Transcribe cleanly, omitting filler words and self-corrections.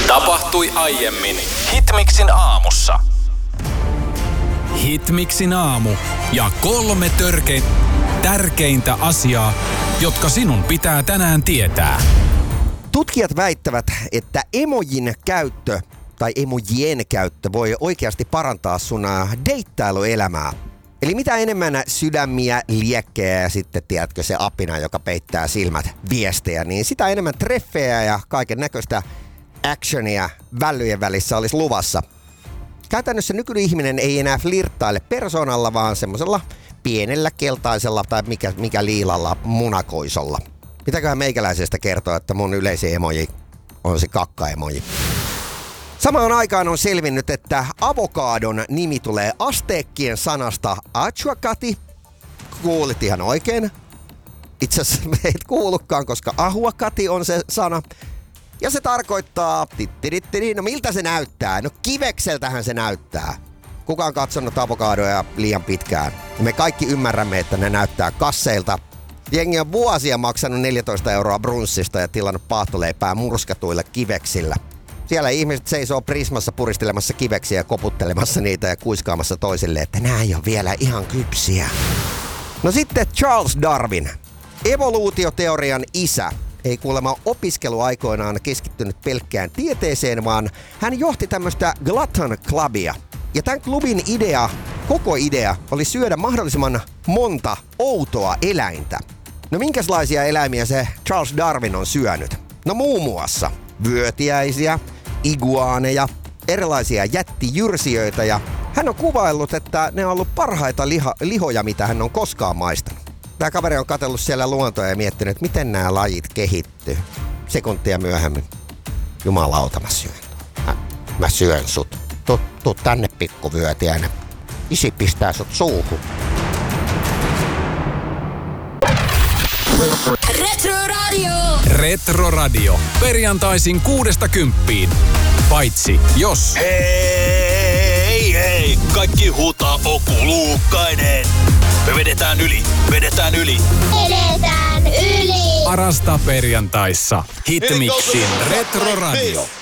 Tapahtui aiemmin Hitmixin aamussa. Hitmixin aamu ja 3 tärkeintä asiaa, jotka sinun pitää tänään tietää. Tutkijat väittävät, että emojin käyttö tai emojien käyttö voi oikeasti parantaa sun deittailuelämää. Eli mitä enemmän sydämiä, liekkejä ja sitten tiedätkö se apina, joka peittää silmät viestejä, niin sitä enemmän treffejä ja kaiken näköistä actionia vällyjen välissä olisi luvassa. Käytännössä nykyihminen ei enää flirttaile persoonalla, vaan semmoisella pienellä keltaisella tai mikä liilalla munakoisolla. Mitäköhän meikäläisestä kertoa, että mun yleisin emoji on se kakka-emoji. Samaan aikaan on selvinnyt, että avokaadon nimi tulee asteekkien sanasta achuacati. Kuulit ihan oikein. Itse asiassa et kuullutkaan, koska ahuacati on se sana. Ja se tarkoittaa, no miltä se näyttää? No kivekseltähän se näyttää. Kuka on katsonut avokadoja liian pitkään? Me kaikki ymmärrämme, että ne näyttää kasseilta. Jengi on vuosia maksanut 14 € brunssista ja tilannut paahtoleipää murskatuilla kiveksillä. Siellä ihmiset seisoo Prismassa puristelemassa kiveksiä ja koputtelemassa niitä ja kuiskaamassa toisille, että nää ei ole vielä ihan kypsiä. No sitten Charles Darwin, evoluutioteorian isä, ei kuulemma opiskeluaikoinaan keskittynyt pelkkään tieteeseen, vaan hän johti tämmöistä Glutton Clubia. Ja tämän klubin koko idea oli syödä mahdollisimman monta outoa eläintä. No minkälaisia eläimiä se Charles Darwin on syönyt? No muun muassa vyötiäisiä, iguaaneja, erilaisia jättijyrsijöitä ja hän on kuvaillut, että ne on ollut parhaita lihoja, mitä hän on koskaan maistanut. Tämä kaveri on katsellut siellä luontoa ja miettinyt, että miten nämä lajit kehittyy. Sekuntia myöhemmin. Jumalauta, mä syön sut. Tuu tänne pikkuvyötiäinen. Isi pistää sut suuhun. Retro Radio. Perjantaisin 6–10. Paitsi jos... Hei! Kaikki huutaa Oku Luukkainen. Me vedetään yli. Vedetään yli. Parasta perjantaissa. Hitmixin Retro Radio.